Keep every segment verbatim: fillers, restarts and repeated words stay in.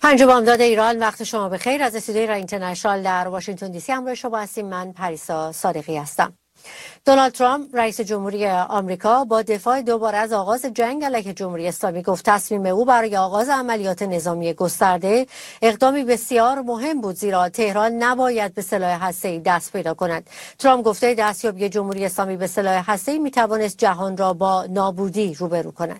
پنج بامداد ایران، وقت شما بخیر. از استودیوی رای اینترنشنال در واشنگتن دی سی همراه شما هستیم. من پریسا صادقی هستم. دونالد ترامپ رئیس جمهوری آمریکا با دفاع دوباره از آغاز جنگ علیه جمهوری اسلامی گفت تصمیم او برای آغاز عملیات نظامی گسترده اقدامی بسیار مهم بود، زیرا تهران نباید به سلاح هسته‌ای دست پیدا کند. ترامپ گفته دستیابی جمهوری اسلامی به سلاح هسته‌ای میتوانست جهان را با نابودی روبرو کند.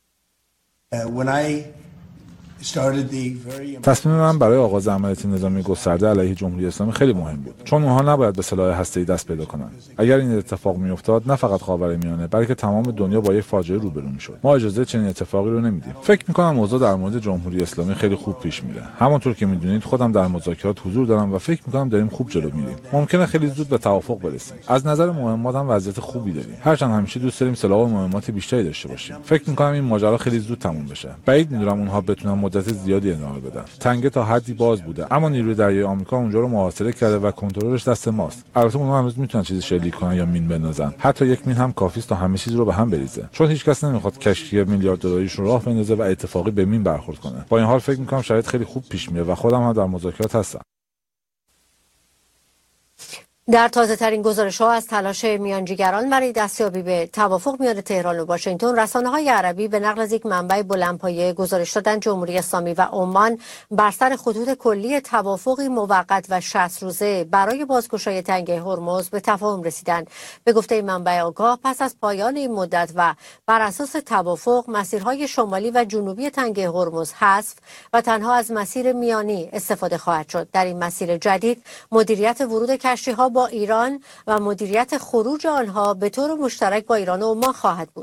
تصمیم من برای آغاز عملیات نظامی گسترده علیه جمهوری اسلامی خیلی مهم بود، چون اونها نباید به سلاح هسته‌ای دست پیدا کنند. اگر این اتفاق میافتاد، نه فقط خاورمیانه بلکه تمام دنیا با یک فاجعه روبرو میشد. ما اجازه چنین اتفاقی رو نمیدیم. فکر میکنم موضوع در مورد جمهوری اسلامی خیلی خوب پیش میره. همونطور که میدونید خودم در مذاکرات حضور دارم و فکر میکنم داریم خوب جلو میریم. ممکنه خیلی زود به توافق برسیم. از نظر مهمات هم وضعیت خوبی داریم. هرچند همیشه دوست داریم سلاح و مهمات بیشتری داشته باشیم. فکر میکنم این ماجرا خیلی زود تموم بشه. بعید میدونم اونها بتونن مدت زیادی بدن. تنگه تا حدی باز بوده، اما نیروی دریایی آمریکا اونجا رو محاصره کرده و کنترلش دست ماست. البته اونها هنوز میتونن چیزی شلیک کنن یا مین بندازن. حتی یک مین هم کافیه تا همه چیز رو به هم بریزه، چون هیچ کس نمیخواد کشتی میلیارد دلاریش رو راه بندازه و اتفاقی به مین برخورد کنه. با این حال فکر میکنم شرایط خیلی خوب پیش میره و خودم هم در مذاکرات هستم. در تازه ترین گزارش ها از تلاش میانجیگران برای دستیابی به توافق میان تهران و واشنگتن، رسانه های عربی به نقل از یک منبع بلندپایه گزارش دادن جمهوری اسلامی و عمان بر سر خطوط کلی توافقی موقت و شصت روزه برای بازگشایی تنگه هرمز به تفاهم رسیدند. به گفته منبع آگاه، پس از پایان این مدت و بر اساس توافق، مسیرهای شمالی و جنوبی تنگه هرمز حذف و تنها از مسیر میانی استفاده خواهد شد. در این مسیر جدید، مدیریت ورود کشتی ها با ایران و مدیریت خروج آنها به طور مشترک با ایران و عمان خواهد بود.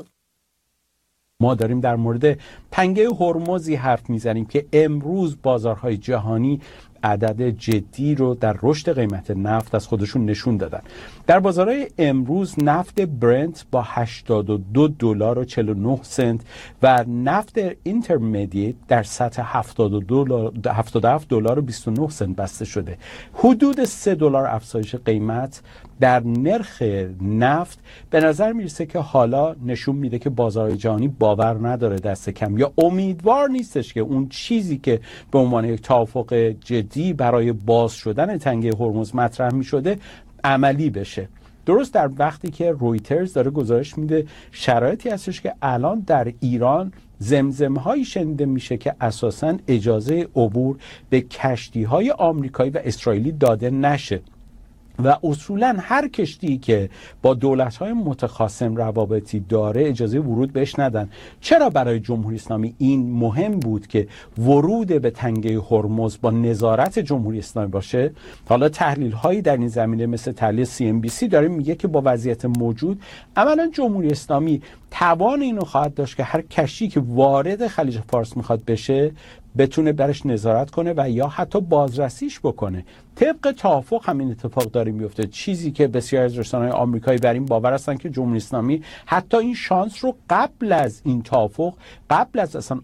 ما داریم در مورد تنگه هرمزی حرف میزنیم که امروز بازارهای جهانی عدد جدی رو در رشد قیمت نفت از خودشون نشون دادن. در بازارهای امروز نفت برنت با هشتاد و دو دلار و چهل و نه سنت و نفت اینترمدییت در سطح هفتاد و هفت دلار و بیست و نه سنت بسته شده. حدود سه دلار افزایش قیمت در نرخ نفت به نظر میرسه که حالا نشون میده که بازار جهانی باور نداره دست کم یا امیدوار نیستش که اون چیزی که به عنوان یک توافق جدی برای باز شدن تنگه هرمز مطرح میشده عملی بشه. درست در وقتی که رویترز داره گزارش میده شرایطی هستش که الان در ایران زمزمهایی شنیده میشه که اساساً اجازه عبور به کشتی‌های آمریکایی و اسرائیلی داده نشه و اصولاً هر کشتی که با دولت‌های متخاصم روابطی داره اجازه ورود بهش ندن. چرا برای جمهوری اسلامی این مهم بود که ورود به تنگه هرمز با نظارت جمهوری اسلامی باشه؟ حالا تحلیل‌هایی در این زمینه مثل تحلیل سی ام بی سی داره میگه که با وضعیت موجود عملاً جمهوری اسلامی توان اینو خواهد داشت که هر کشتی که وارد خلیج فارس میخواد بشه بتونه برش نظارت کنه و یا حتی بازرسیش بکنه. طبق توافق همین اتفاق داره میفته، چیزی که بسیار از رسانه‌های آمریکایی بر این باور هستن که جمهوری اسلامی حتی این شانس رو قبل از این توافق، قبل از اصلا